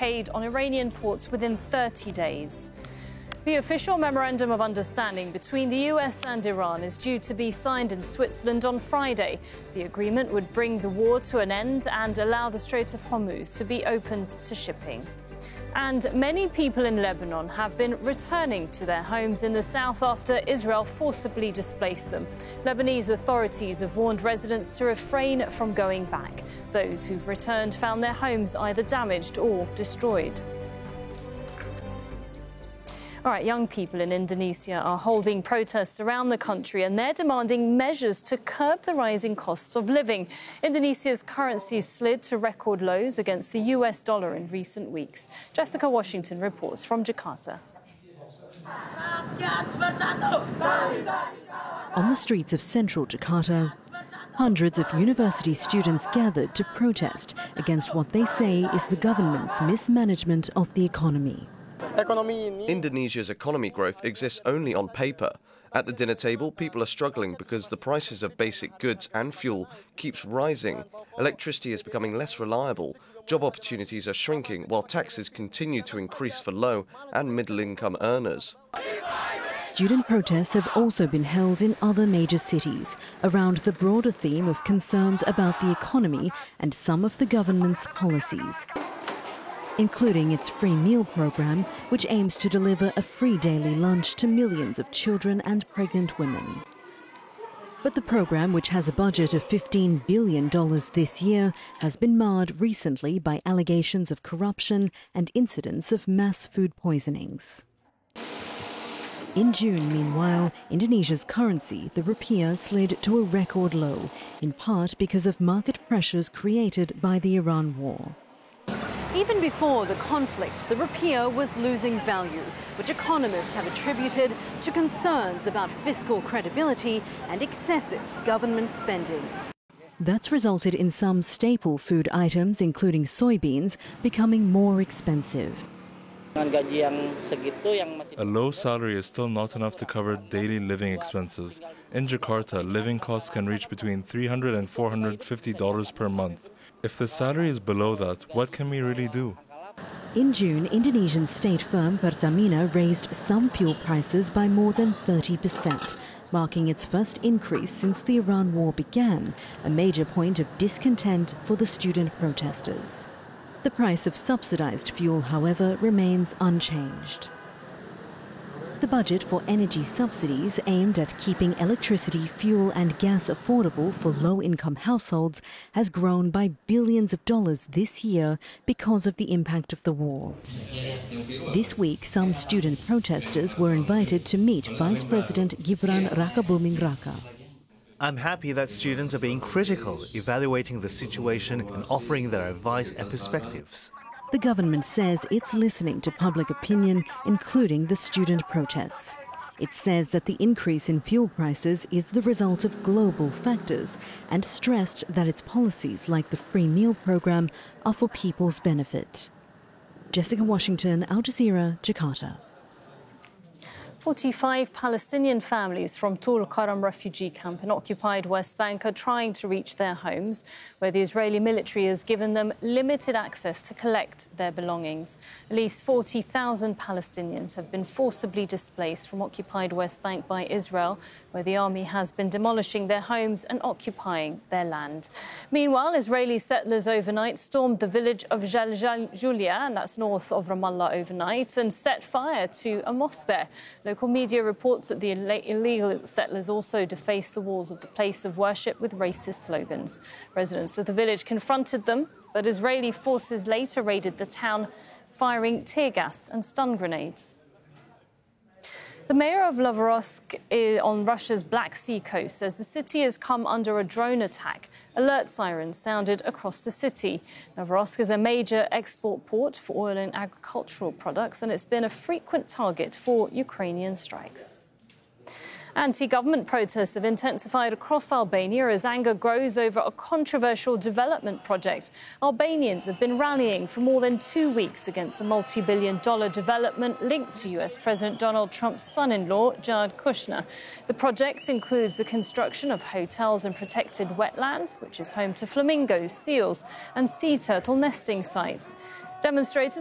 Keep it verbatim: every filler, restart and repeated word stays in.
blockade on Iranian ports within thirty days. The official memorandum of understanding between the U S and Iran is due to be signed in Switzerland on Friday. The agreement would bring the war to an end and allow the Strait of Hormuz to be opened to shipping. And many people in Lebanon have been returning to their homes in the south after Israel forcibly displaced them. Lebanese authorities have warned residents to refrain from going back. Those who've returned found their homes either damaged or destroyed. All right, young people in Indonesia are holding protests around the country and they're demanding measures to curb the rising costs of living. Indonesia's currency slid to record lows against the U S dollar in recent weeks. Jessica Washington reports from Jakarta. On the streets of central Jakarta, hundreds of university students gathered to protest against what they say is the government's mismanagement of the economy. Indonesia's economy growth exists only on paper. At the dinner table, people are struggling because the prices of basic goods and fuel keeps rising. Electricity is becoming less reliable. Job opportunities are shrinking while taxes continue to increase for low and middle-income earners. Student protests have also been held in other major cities around the broader theme of concerns about the economy and some of the government's policies, including its free meal program, which aims to deliver a free daily lunch to millions of children and pregnant women. But the program, which has a budget of fifteen billion dollars this year, has been marred recently by allegations of corruption and incidents of mass food poisonings. In June, meanwhile, Indonesia's currency, the rupiah, slid to a record low, in part because of market pressures created by the Iran war. Even before the conflict, the rupiah was losing value, which economists have attributed to concerns about fiscal credibility and excessive government spending. That's resulted in some staple food items, including soybeans, becoming more expensive. A low salary is still not enough to cover daily living expenses. In Jakarta, living costs can reach between three hundred and four hundred fifty dollars per month. If the salary is below that, what can we really do? In June, Indonesian state firm Pertamina raised some fuel prices by more than thirty percent, marking its first increase since the Iran war began, a major point of discontent for the student protesters. The price of subsidized fuel, however, remains unchanged. The budget for energy subsidies aimed at keeping electricity, fuel and gas affordable for low-income households has grown by billions of dollars this year because of the impact of the war. This week, some student protesters were invited to meet Vice President Gibran Rakabuming Raka. I'm happy that students are being critical, evaluating the situation and offering their advice and perspectives. The government says it's listening to public opinion, including the student protests. It says that the increase in fuel prices is the result of global factors and stressed that its policies, like the free meal program, are for people's benefit. Jessica Washington, Al Jazeera, Jakarta. forty-five Palestinian families from Tul Karam refugee camp in occupied West Bank are trying to reach their homes, where the Israeli military has given them limited access to collect their belongings. At least forty thousand Palestinians have been forcibly displaced from occupied West Bank by Israel, where the army has been demolishing their homes and occupying their land. Meanwhile, Israeli settlers overnight stormed the village of Jaljalia, and that's north of Ramallah, overnight, and set fire to a mosque there. Local media reports that the illegal settlers also defaced the walls of the place of worship with racist slogans. Residents of the village confronted them, but Israeli forces later raided the town, firing tear gas and stun grenades. The mayor of Novorossiysk on Russia's Black Sea coast says the city has come under a drone attack. Alert sirens sounded across the city. Novorossiysk is a major export port for oil and agricultural products, and it's been a frequent target for Ukrainian strikes. Anti-government protests have intensified across Albania as anger grows over a controversial development project. Albanians have been rallying for more than two weeks against a multi-billion dollar development linked to U S President Donald Trump's son-in-law, Jared Kushner. The project includes the construction of hotels and protected wetland, which is home to flamingos, seals and sea turtle nesting sites. Demonstrators